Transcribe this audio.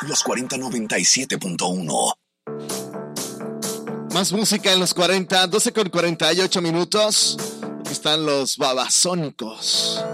Los 4097.1. Más música en los 40, 12:48 minutos. Aquí están los Babasónicos.